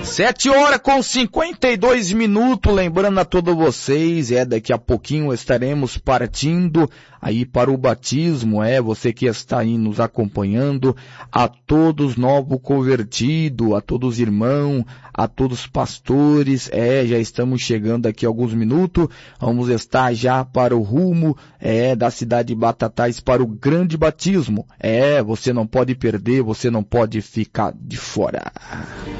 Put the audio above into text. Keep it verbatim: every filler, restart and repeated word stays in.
Sete horas com cinquenta e dois minutos, lembrando a todos vocês, é, daqui a pouquinho estaremos partindo aí para o batismo, é, você que está aí nos acompanhando, a todos novo convertido, a todos irmãos, a todos pastores, é, já estamos chegando daqui a alguns minutos, vamos estar já para o rumo, é, da cidade de Batatais para o grande batismo, é, você não pode perder, você não pode ficar de fora.